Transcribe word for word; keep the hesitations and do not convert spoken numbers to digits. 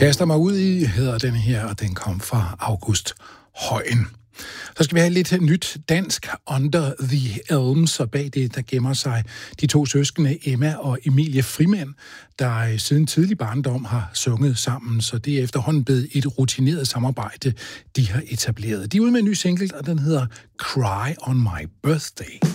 Kaster mig ud i, hedder den her, og den kom fra August Højen. Så skal vi have lidt nyt dansk, Under the Elms, og bag det, der gemmer sig de to søskende Emma og Emilie Frimand, der siden tidlig barndom har sunget sammen, så det er efterhånden blevet et rutineret samarbejde, de har etableret. De er ude med en ny single, og den hedder Cry on My Birthday.